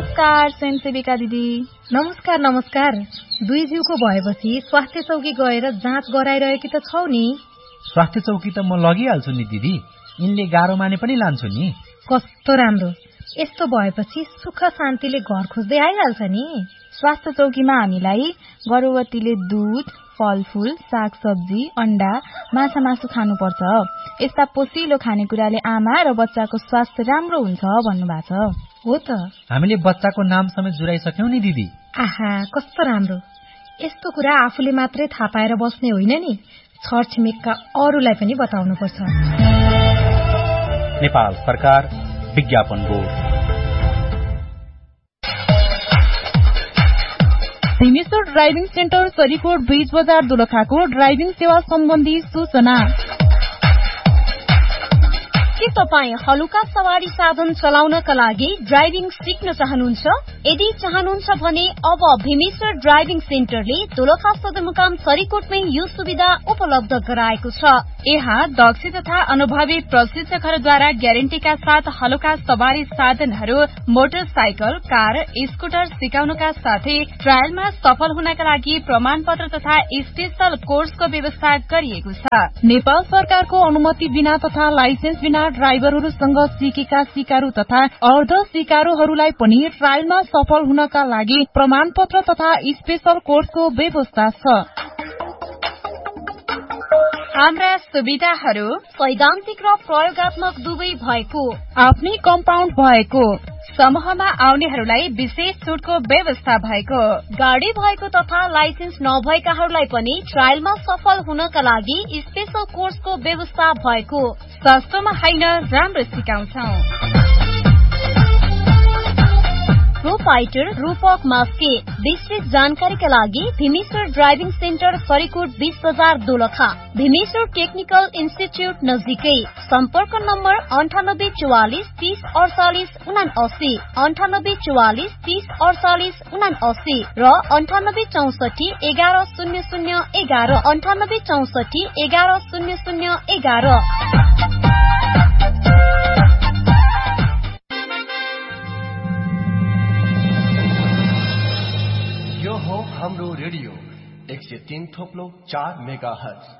नमस्कार स्वयंसेविका दिदी। नमस्कार नमस्कार। दुई जिउको भएपछि स्वास्थ्य चौकी गएर जाँच गराइरहेकी त छौ नि? स्वास्थ्य चौकी त म लगिहाल्छु नि दिदी, यिनले गाह्रो माने पनि लान्छु नि। कस्तो राम्रो, यस्तो भएपछि सुख शान्तिले घर खोज्दै आइहाल्छ नि। स्वास्थ्य चौकीमा हामीलाई गर्भवतीले दूध, फलफूल, सागसब्जी, अण्डा, माछा मासु खानुपर्छ। यस्ता पोषिलो खानेकुराले आमा र बच्चाको स्वास्थ्य राम्रो हुन्छ भन्नुभएको छ। हो त, हामीले बच्चाको नाम समेत जुराइसक्यौं नि दिदी। आहा कस्तो राम्रो। यस्तो कुरा आफूले मात्रै थाहा पाएर बस्ने होइन नि, छरछिमेकका अरूलाई पनि बताउनुपर्छ। नेपाल सरकार विज्ञापन board. Bhimeshwar driving centre Sarikot बीच बजार दोलखाको ड्राइभिङ सेवा सम्बन्धी सूचना। के तपाईँ हलुका सवारी साधन चलाउनका लागि ड्राइभिङ सिक्न चाहनुहुन्छ? यदि चाहनुहुन्छ भने अब भीमेश्वर ड्राइभिङ सेन्टरले दोलखा सदरमुकाम सरीकोटमै यो सुविधा उपलब्ध गराएको छ। यहाँ दक्ष तथा अनुभवी प्रशिक्षकहरूद्वारा ग्यारेन्टीका साथ हलुका सवारी साधनहरू, मोटरसाइकल, कार, स्कुटर सिकाउनका साथै ट्रायलमा सफल हुनका लागि प्रमाणपत्र तथा स्पेशल कोर्सको व्यवस्था गरिएको छ। नेपाल सरकारको अनुमति बिना तथा लाइसेन्स बिना ड्राइभरहरूसँग सिकेका सिकारु तथा अर्ध सिकारुहरूलाई पनि ट्रायलमा सफल हुनका लागि प्रमाणपत्र तथा स्पेशल कोर्सको व्यवस्था छ। हाम्रा सुविधाहरू सैद्धान्तिक र प्रयोगात्मक दुवै भएको, आफ्नै कम्पाउन्ड भएको, समूहमा आउनेहरूलाई विशेष छुटको व्यवस्था भएको, गाडी भएको तथा लाइसेन्स नभएकाहरूलाई पनि ट्रायलमा सफल हुनका लागि स्पेशल कोर्सको व्यवस्था भएको। सस्तोमा होइन, राम्रो सिकाउँछौं। प्रोपाइटर रूपक मास्के। विस्तृत जानकारीका लागि भीमेश्वर ड्राइभिङ सेन्टर सरीकोट 20 बजार दोलखा, भीमेश्वर टेक्निकल इन्स्टिच्युट नजिकै। सम्पर्क नम्बर 9844 30 48 79, 9844 30 48 79 र 9864 11 00 11, 9864 11 00 11। हाम्रो रेडियो 103.4 मेगाहर्ट्ज